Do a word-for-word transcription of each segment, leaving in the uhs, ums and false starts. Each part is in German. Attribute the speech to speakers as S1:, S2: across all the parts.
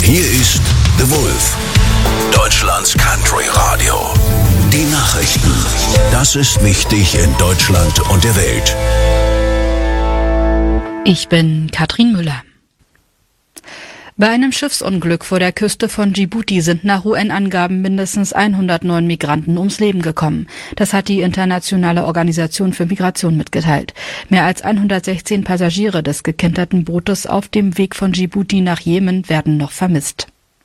S1: Hier ist The Wolf, Deutschlands Country Radio. Die Nachrichten. Das ist wichtig in Deutschland und der Welt.
S2: Ich bin Katrin Müller. Bei einem Schiffsunglück vor der Küste von Djibouti sind nach U N-Angaben mindestens hundertneun Migranten ums Leben gekommen. Das hat die Internationale Organisation für Migration mitgeteilt. Mehr als hundertsechzehn Passagiere des gekenterten Bootes auf dem Weg von Djibouti nach Jemen werden noch vermisst.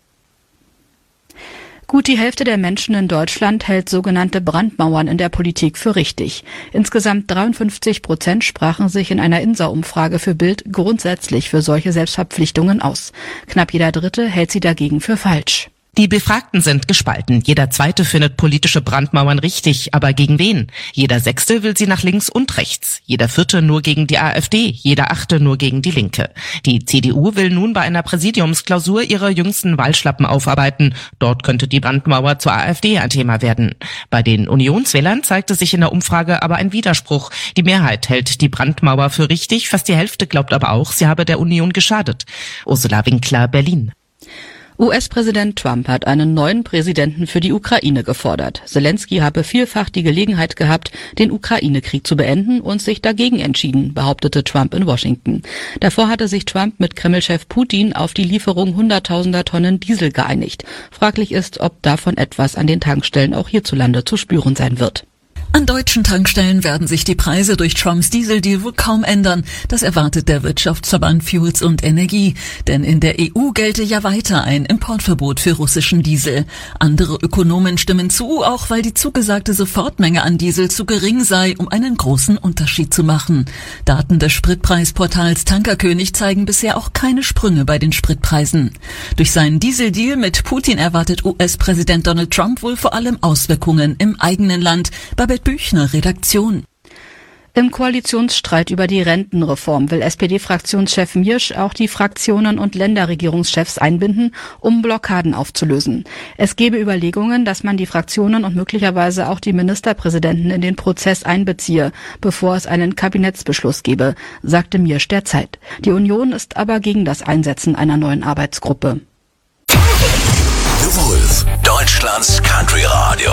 S2: Gut die Hälfte der Menschen in Deutschland hält sogenannte Brandmauern in der Politik für richtig. Insgesamt dreiundfünfzig Prozent sprachen sich in einer INSA-Umfrage für Bild grundsätzlich für solche Selbstverpflichtungen aus. Knapp jeder Dritte hält sie dagegen für falsch.
S3: Die Befragten sind gespalten. Jeder Zweite findet politische Brandmauern richtig, aber gegen wen? Jeder Sechste will sie nach links und rechts. Jeder Vierte nur gegen die AfD, jeder Achte nur gegen die Linke. Die C D U will nun bei einer Präsidiumsklausur ihre jüngsten Wahlschlappen aufarbeiten. Dort könnte die Brandmauer zur AfD ein Thema werden. Bei den Unionswählern zeigte sich in der Umfrage aber ein Widerspruch. Die Mehrheit hält die Brandmauer für richtig, fast die Hälfte glaubt aber auch, sie habe der Union geschadet. Ursula Winkler, Berlin.
S2: U S-Präsident Trump hat einen neuen Präsidenten für die Ukraine gefordert. Zelensky habe vielfach die Gelegenheit gehabt, den Ukraine-Krieg zu beenden und sich dagegen entschieden, behauptete Trump in Washington. Davor hatte sich Trump mit Kreml-Chef Putin auf die Lieferung hunderttausender Tonnen Diesel geeinigt. Fraglich ist, ob davon etwas an den Tankstellen auch hierzulande zu spüren sein wird.
S4: An deutschen Tankstellen werden sich die Preise durch Trumps Dieseldeal wohl kaum ändern. Das erwartet der Wirtschaftsverband Fuels und Energie. Denn in der E U gelte ja weiter ein Importverbot für russischen Diesel. Andere Ökonomen stimmen zu, auch weil die zugesagte Sofortmenge an Diesel zu gering sei, um einen großen Unterschied zu machen. Daten des Spritpreisportals Tankerkönig zeigen bisher auch keine Sprünge bei den Spritpreisen. Durch seinen Dieseldeal mit Putin erwartet U S-Präsident Donald Trump wohl vor allem Auswirkungen im eigenen Land. Babette Büchner, Redaktion.
S2: Im Koalitionsstreit über die Rentenreform will S P D-Fraktionschef Miersch auch die Fraktionen und Länderregierungschefs einbinden, um Blockaden aufzulösen. Es gebe Überlegungen, dass man die Fraktionen und möglicherweise auch die Ministerpräsidenten in den Prozess einbeziehe, bevor es einen Kabinettsbeschluss gebe, sagte Miersch der Zeit. Die Union ist aber gegen das Einsetzen einer neuen Arbeitsgruppe.
S1: The Wolf, Deutschlands Country Radio.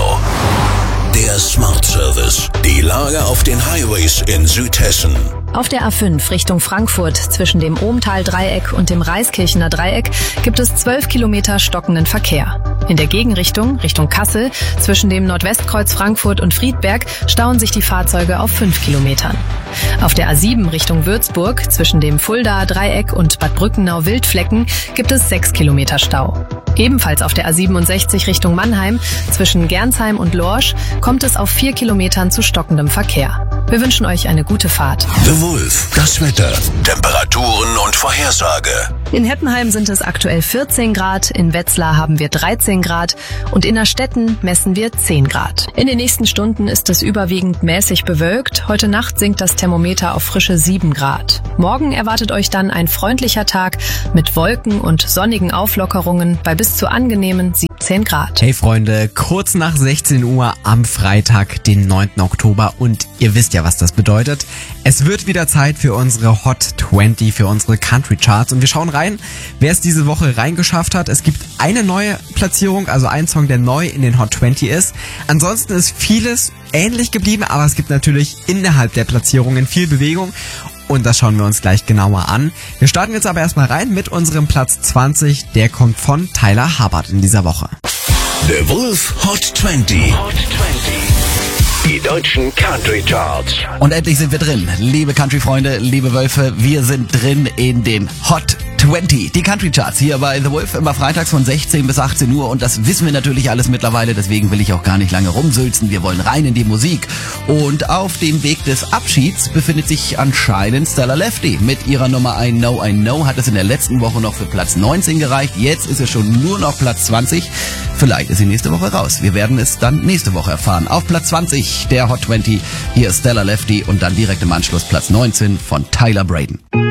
S1: Der Smart Service. Die Lage auf den Highways in Südhessen.
S5: Auf der A fünf Richtung Frankfurt zwischen dem Ohmtal-Dreieck und dem Reiskirchener Dreieck gibt es zwölf Kilometer stockenden Verkehr. In der Gegenrichtung, Richtung Kassel, zwischen dem Nordwestkreuz Frankfurt und Friedberg stauen sich die Fahrzeuge auf fünf Kilometern. Auf der A sieben Richtung Würzburg zwischen dem Fuldaer Dreieck und Bad Brückenau-Wildflecken gibt es sechs Kilometer Stau. Ebenfalls auf der A siebenundsechzig Richtung Mannheim zwischen Gernsheim und Lorsch kommt es auf vier Kilometern zu stockendem Verkehr. Wir wünschen euch eine gute Fahrt.
S1: The Wolf, das Wetter, Temperaturen und Vorhersage.
S5: In Heppenheim sind es aktuell vierzehn Grad, in Wetzlar haben wir dreizehn Grad und in Erstetten messen wir zehn Grad. In den nächsten Stunden ist es überwiegend mäßig bewölkt. Heute Nacht sinkt das Thermometer auf frische sieben Grad. Morgen erwartet euch dann ein freundlicher Tag mit Wolken und sonnigen Auflockerungen bei bis zu angenehmen siebzehn Grad.
S6: Hey Freunde, kurz nach sechzehn Uhr am Freitag, den neunten Oktober, und ihr wisst ja, was das bedeutet. Es wird wieder Zeit für unsere Hot zwanzig, für unsere Country Charts, und wir schauen rein, wer es diese Woche reingeschafft hat. Es gibt eine neue Platzierung, also ein Song, der neu in den Hot zwanzig ist. Ansonsten ist vieles ähnlich geblieben, aber es gibt natürlich innerhalb der Platzierungen viel Bewegung. Und das schauen wir uns gleich genauer an. Wir starten jetzt aber erstmal rein mit unserem Platz zwanzig. Der kommt von Tyler Hubbard in dieser Woche.
S1: The Wolf Hot zwanzig. Hot zwanzig. Die deutschen Country Charts.
S7: Und endlich sind wir drin. Liebe Country-Freunde, liebe Wölfe, wir sind drin in den Hot zwanzig. Die Country Charts hier bei The Wolf, immer freitags von sechzehn bis achtzehn Uhr. Und das wissen wir natürlich alles mittlerweile, deswegen will ich auch gar nicht lange rumsülzen. Wir wollen rein in die Musik. Und auf dem Weg des Abschieds befindet sich anscheinend Stella Lefty. Mit ihrer Nummer I Know, I Know hat es in der letzten Woche noch für Platz neunzehn gereicht. Jetzt ist es schon nur noch Platz zwanzig. Vielleicht ist sie nächste Woche raus. Wir werden es dann nächste Woche erfahren. Auf Platz zwanzig der Hot zwanzig. Hier ist Stella Lefty und dann direkt im Anschluss Platz neunzehn von Tyler Braden.